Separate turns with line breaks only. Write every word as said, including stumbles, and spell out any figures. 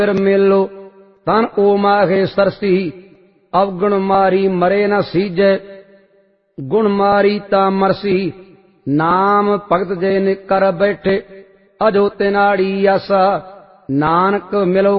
ਫਿਰ ਮੇਲੋ ਤਨ ਓ ਮਾਹੇ ਸਰਸੀ। ਅਵਗੁਣ ਮਾਰੀ ਮਰੇ ਨ ਸੀਜੈ, ਗੁਣ ਮਾਰੀ ਤਾਂ ਮਰਸੀ। ਨਾਮ ਭਗਤ ਜੇ ਨੇ ਕਰ ਬੈਠੇ, ਅਜੋ ਤਿਨਾੜੀ ਆਸਾ। ਨਾਨਕ ਮਿਲੋ